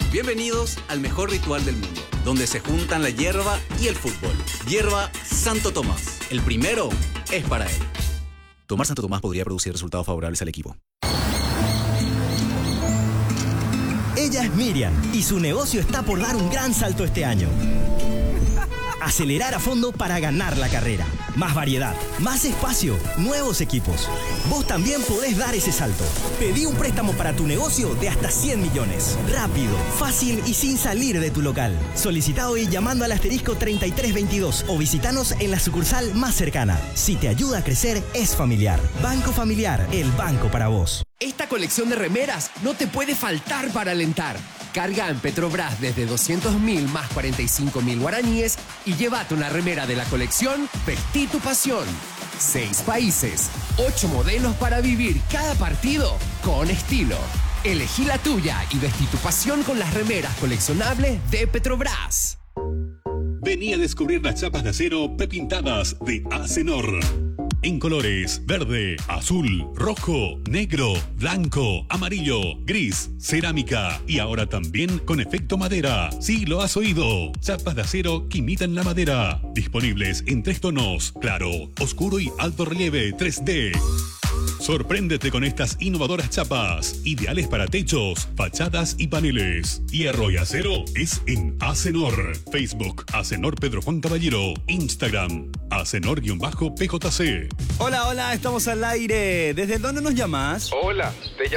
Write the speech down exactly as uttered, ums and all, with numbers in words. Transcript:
Bienvenidos al mejor ritual del mundo, donde se juntan la hierba y el fútbol. Hierba Santo Tomás. El primero es para él. Tomar Santo Tomás podría producir resultados favorables al equipo. Ella es Miriam y su negocio está por dar un gran salto este año. Acelerar a fondo para ganar la carrera. Más variedad, más espacio, nuevos equipos. Vos también podés dar ese salto. Pedí un préstamo para tu negocio de hasta cien millones. Rápido, fácil y sin salir de tu local. Solicita hoy llamando al asterisco treinta y tres veintidós o visitanos en la sucursal más cercana. Si te ayuda a crecer, es familiar. Banco Familiar, el banco para vos. Esta colección de remeras no te puede faltar para alentar. Carga en Petrobras desde doscientos mil más cuarenta y cinco mil guaraníes y llévate una remera de la colección Vestí tu pasión. Seis países, ocho modelos para vivir cada partido con estilo. Elegí la tuya y vestí tu pasión con las remeras coleccionables de Petrobras. Vení a descubrir las chapas de acero prepintadas de Acenor. En colores verde, azul, rojo, negro, blanco, amarillo, gris, cerámica y ahora también con efecto madera. Sí, lo has oído. Chapas de acero que imitan la madera. Disponibles en tres tonos: claro, oscuro y alto relieve tres D. Sorpréndete con estas innovadoras chapas, ideales para techos, fachadas y paneles. Hierro y acero es en Acenor. Facebook, Acenor Pedro Juan Caballero. Instagram, Acenor-P J C. Hola, hola, estamos al aire. ¿Desde dónde nos llamas? Hola, te